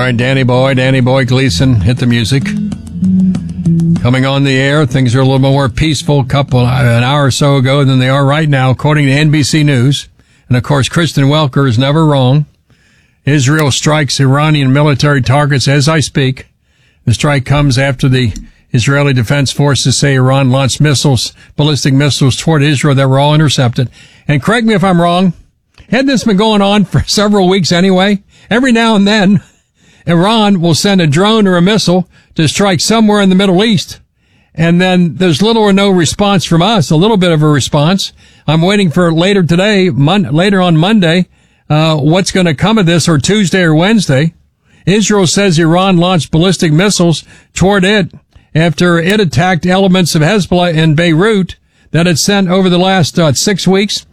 right, Danny Boy Gleason, hit the music. Coming on the air, things are a little more peaceful an hour or so ago than they are right now, according to NBC News. And, of course, Kristen Welker is never wrong. Israel strikes Iranian military targets as I speak. The strike comes after the Israeli Defense Forces say Iran launched ballistic missiles toward Israel that were all intercepted. And correct me if I'm wrong, hadn't this been going on for several weeks anyway? Every now and then, Iran will send a drone or a missile to strike somewhere in the Middle East. And then there's little or no response from us, a little bit of a response. I'm waiting for later on Monday, what's going to come of this, or Tuesday or Wednesday. Israel says Iran launched ballistic missiles toward it after it attacked elements of Hezbollah in Beirut that it sent over the last 6 weeks.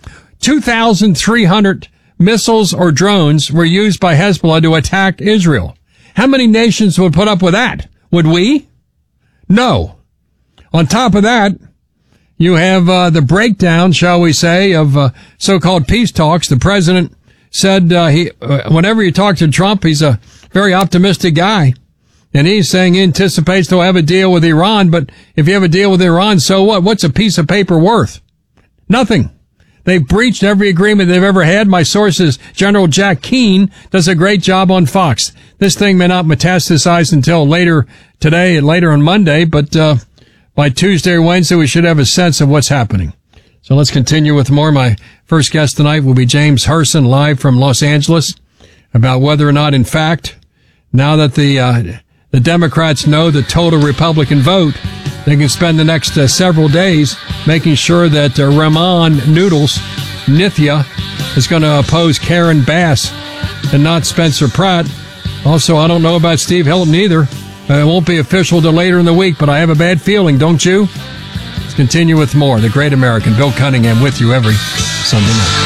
2,300 missiles or drones were used by Hezbollah to attack Israel. How many nations would put up with that? Would we? No. On top of that, you have the breakdown, shall we say, of so-called peace talks. The president said whenever you talk to Trump, he's a very optimistic guy. And he's saying he anticipates they'll have a deal with Iran. But if you have a deal with Iran, so what? What's a piece of paper worth? Nothing. They've breached every agreement they've ever had. My source is General Jack Keane, does a great job on Fox. This thing may not metastasize until later today and later on Monday, but by Tuesday or Wednesday, we should have a sense of what's happening. So let's continue with more. My first guest tonight will be James Herson, live from Los Angeles, about whether or not, in fact, now that the Democrats know the total Republican vote, they can spend the next several days making sure that Raman Noodles, Nithya, is going to oppose Karen Bass and not Spencer Pratt. Also, I don't know about Steve Hilton either. It won't be official till later in the week, but I have a bad feeling, don't you? Let's continue with more. The Great American, Bill Cunningham, with you every Sunday night.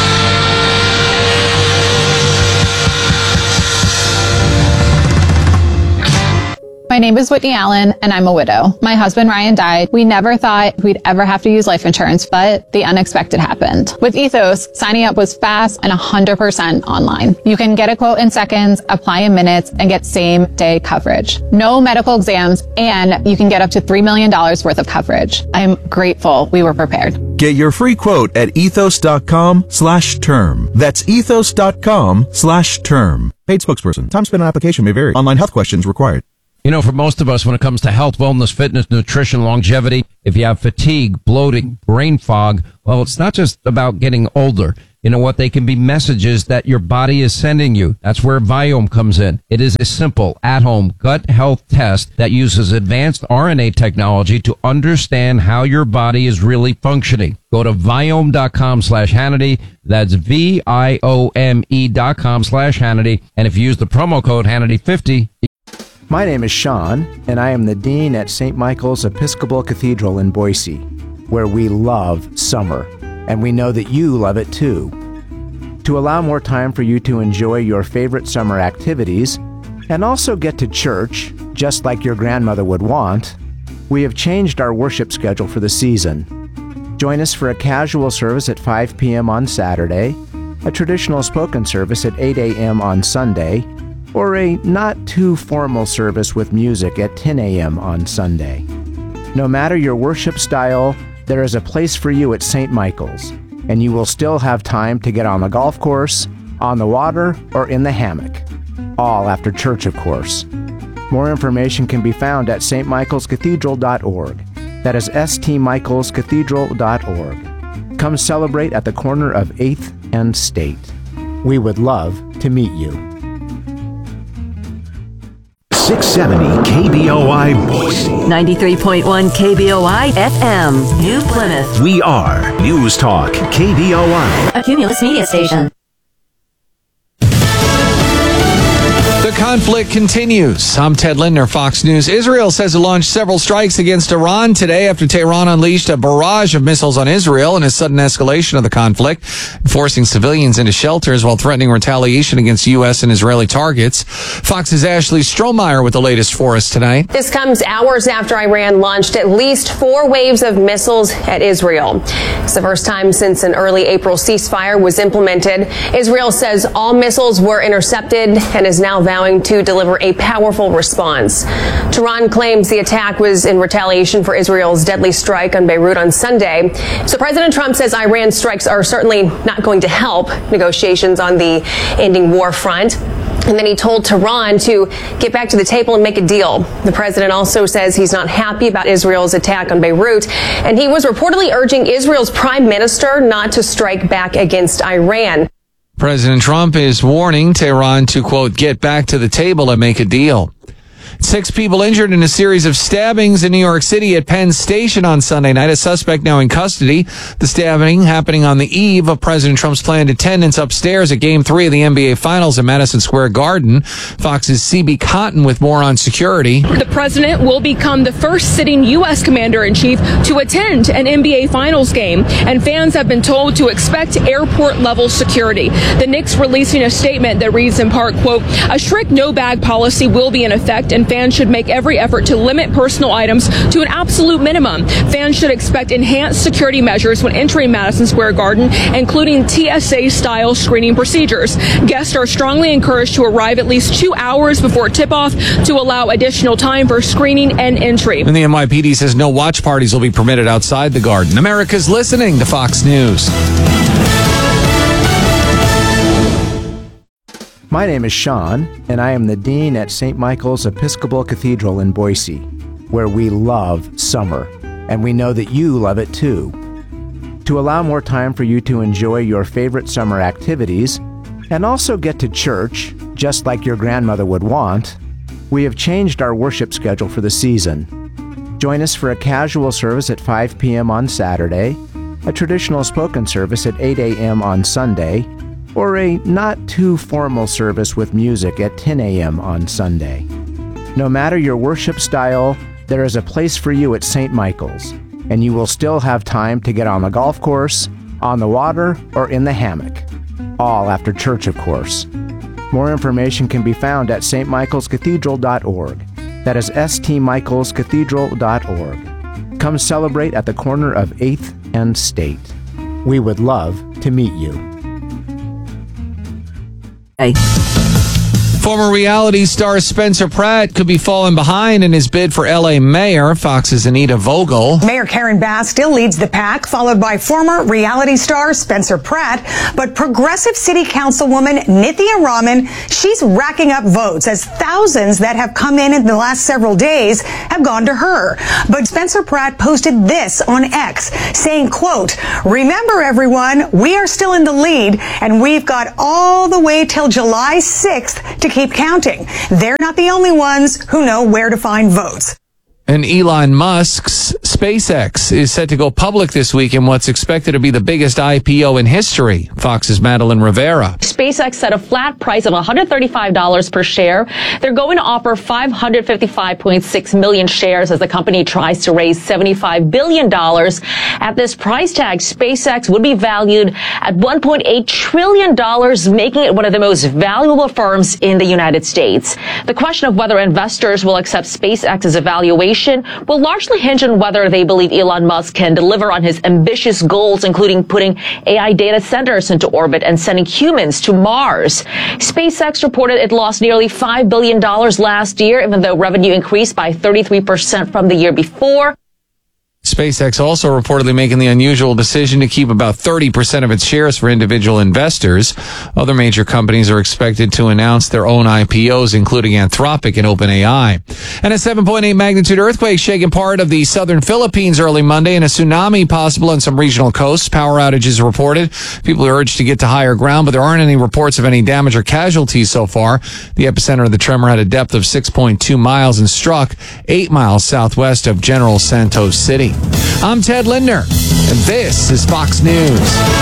My name is Whitney Allen, and I'm a widow. My husband, Ryan, died. We never thought we'd ever have to use life insurance, but the unexpected happened. With Ethos, signing up was fast and 100% online. You can get a quote in seconds, apply in minutes, and get same-day coverage. No medical exams, and you can get up to $3 million worth of coverage. I'm grateful we were prepared. Get your free quote at ethos.com/term. That's ethos.com/term. Paid spokesperson. Time spent on application may vary. Online health questions required. You know, for most of us, when it comes to health, wellness, fitness, nutrition, longevity, if you have fatigue, bloating, brain fog, well, it's not just about getting older. You know what? They can be messages that your body is sending you. That's where Viome comes in. It is a simple, at-home gut health test that uses advanced RNA technology to understand how your body is really functioning. Go to Viome.com/Hannity. That's VIOME.com/Hannity. And if you use the promo code Hannity50, my name is Sean, and I am the Dean at St. Michael's Episcopal Cathedral in Boise, where we love summer, and we know that you love it too. To allow more time for you to enjoy your favorite summer activities, and also get to church, just like your grandmother would want, we have changed our worship schedule for the season. Join us for a casual service at 5 p.m. on Saturday, a traditional spoken service at 8 a.m. on Sunday, or a not-too-formal service with music at 10 a.m. on Sunday. No matter your worship style, there is a place for you at St. Michael's, and you will still have time to get on the golf course, on the water, or in the hammock. All after church, of course. More information can be found at stmichaelscathedral.org. That is stmichaelscathedral.org. Come celebrate at the corner of 8th and State. We would love to meet you. 670 KBOI Boise. 93.1 KBOI FM, New Plymouth. We are News Talk KBOI. A Cumulus Media Station. The conflict continues. I'm Ted Lindner, Fox News. Israel says it launched several strikes against Iran today after Tehran unleashed a barrage of missiles on Israel in a sudden escalation of the conflict, forcing civilians into shelters while threatening retaliation against U.S. and Israeli targets. Fox's Ashley Strohmeyer with the latest for us tonight. This comes hours after Iran launched at least 4 waves of missiles at Israel. It's the first time since an early April ceasefire was implemented. Israel says all missiles were intercepted and is now vowing going to deliver a powerful response. Tehran claims the attack was in retaliation for Israel's deadly strike on Beirut on Sunday. So President Trump says Iran strikes are certainly not going to help negotiations on the ending war front. And then he told Tehran to get back to the table and make a deal. The president also says he's not happy about Israel's attack on Beirut, and he was reportedly urging Israel's prime minister not to strike back against Iran. President Trump is warning Tehran to, quote, get back to the table and make a deal. 6 people injured in a series of stabbings in New York City at Penn Station on Sunday night. A suspect now in custody. The stabbing happening on the eve of President Trump's planned attendance upstairs at Game 3 of the NBA Finals at Madison Square Garden. Fox's CB Cotton with more on security. The president will become the first sitting U.S. commander-in-chief to attend an NBA Finals game, and fans have been told to expect airport-level security. The Knicks releasing a statement that reads in part, quote, a strict no-bag policy will be in effect, and fans should make every effort to limit personal items to an absolute minimum. Fans should expect enhanced security measures when entering Madison Square Garden, including TSA-style screening procedures. Guests are strongly encouraged to arrive at least 2 hours before tip-off to allow additional time for screening and entry. And the NYPD says no watch parties will be permitted outside the Garden. America's listening to Fox News. My name is Sean, and I am the Dean at St. Michael's Episcopal Cathedral in Boise, where we love summer, and we know that you love it too. To allow more time for you to enjoy your favorite summer activities, and also get to church, just like your grandmother would want, we have changed our worship schedule for the season. Join us for a casual service at 5 p.m. on Saturday, a traditional spoken service at 8 a.m. on Sunday, or a not-too-formal service with music at 10 a.m. on Sunday. No matter your worship style, there is a place for you at St. Michael's, and you will still have time to get on the golf course, on the water, or in the hammock. All after church, of course. More information can be found at stmichaelscathedral.org. That is stmichaelscathedral.org. Come celebrate at the corner of 8th and State. We would love to meet you. Former reality star Spencer Pratt could be falling behind in his bid for L.A. mayor. Fox's Anita Vogel. Mayor Karen Bass still leads the pack, followed by former reality star Spencer Pratt. But progressive city councilwoman Nithya Raman, she's racking up votes as thousands that have come in the last several days have gone to her. But Spencer Pratt posted this on X, saying, quote, remember everyone, we are still in the lead, and we've got all the way till July 6th to keep counting. They're not the only ones who know where to find votes. And Elon Musk's SpaceX is set to go public this week in what's expected to be the biggest IPO in history. Fox's Madeline Rivera. SpaceX set a flat price of $135 per share. They're going to offer 555.6 million shares as the company tries to raise $75 billion. At this price tag, SpaceX would be valued at $1.8 trillion, making it one of the most valuable firms in the United States. The question of whether investors will accept SpaceX's evaluation will largely hinge on whether they believe Elon Musk can deliver on his ambitious goals, including putting AI data centers into orbit and sending humans to Mars. SpaceX reported it lost nearly $5 billion last year, even though revenue increased by 33% from the year before. SpaceX also reportedly making the unusual decision to keep about 30% of its shares for individual investors. Other major companies are expected to announce their own IPOs, including Anthropic and OpenAI. And a 7.8 magnitude earthquake shaking part of the southern Philippines early Monday, and a tsunami possible on some regional coasts. Power outages reported. People are urged to get to higher ground, but there aren't any reports of any damage or casualties so far. The epicenter of the tremor had a depth of 6.2 miles and struck 8 miles southwest of General Santos City. I'm Ted Lindner, and this is Fox News.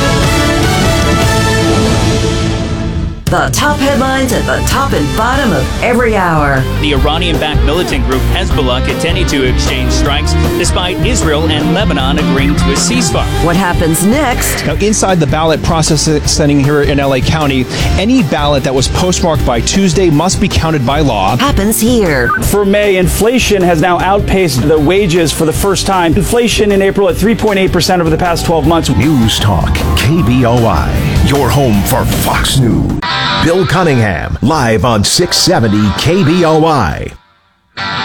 The top headlines at the top and bottom of every hour. The Iranian-backed militant group Hezbollah continued to exchange strikes despite Israel and Lebanon agreeing to a ceasefire. What happens next? Now, inside the ballot processing here in LA County, any ballot that was postmarked by Tuesday must be counted by law. Happens here. For May, inflation has now outpaced the wages for the first time. Inflation in April at 3.8% over the past 12 months. News Talk, KBOI. Your home for Fox News. Bill Cunningham, live on 670 KBOI.